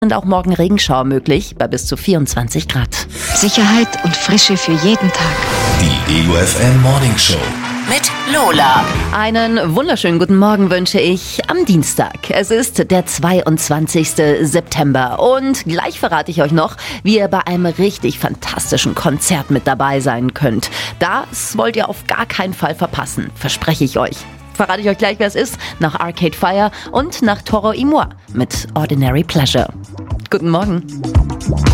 Und auch morgen Regenschauer möglich bei bis zu 24 Grad. Sicherheit und Frische für jeden Tag. Die EUFM Morning Show. Mit Lola. Einen wunderschönen guten Morgen wünsche ich am Dienstag. Es ist der 22. September und gleich verrate ich euch noch, wie ihr bei einem richtig fantastischen Konzert mit dabei sein könnt. Das wollt ihr auf gar keinen Fall verpassen, verspreche ich euch. Verrate ich euch gleich, wer es ist, nach Arcade Fire und nach Toro y Moi mit Ordinary Pleasure. Guten Morgen.